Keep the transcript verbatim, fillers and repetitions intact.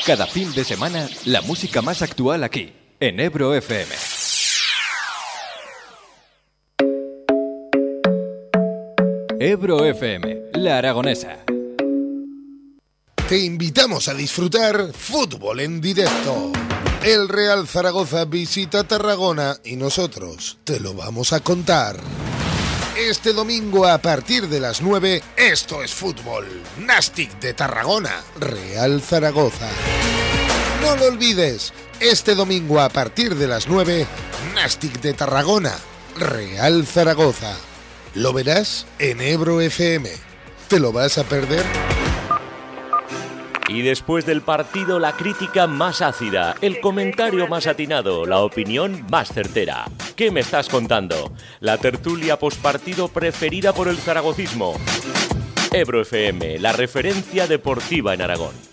Cada fin de semana, la música más actual aquí, en Ebro F M. Ebro F M, La Aragonesa. Te invitamos a disfrutar fútbol en directo. El Real Zaragoza visita Tarragona y nosotros te lo vamos a contar. Este domingo a partir de las nueve, esto es fútbol. Nastic de Tarragona, Real Zaragoza. No lo olvides, este domingo a partir de las nueve, Nastic de Tarragona, Real Zaragoza. Lo verás en Ebro F M. ¿Te lo vas a perder? Y después del partido, la crítica más ácida, el comentario más atinado, la opinión más certera. ¿Qué me estás contando? La tertulia postpartido preferida por el zaragocismo. Ebro F M, la referencia deportiva en Aragón.